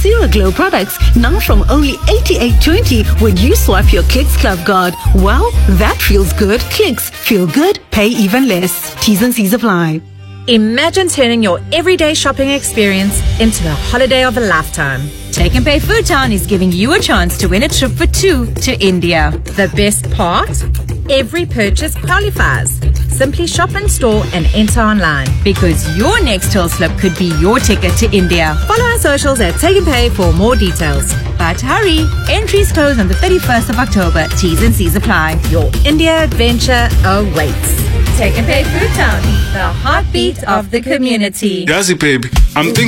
Pure Glow products now from only 88.20 when you swipe your Clicks Club card. Well, that feels good. Clicks. Feel good. Pay even less. T's and C's apply. Imagine turning your everyday shopping experience into the holiday of a lifetime. Take and Pay Food Town is giving you a chance to win a trip for 2 to India. The best part? Every purchase qualifies. Simply shop in store and enter online. Because your next till slip could be your ticket to India. Follow our socials at Take and Pay for more details. But hurry, entries close on the 31st of October. T's and C's apply. Your India adventure awaits. Take and Pay Food Town, the heartbeat of the community. Gazi baby, I'm thinking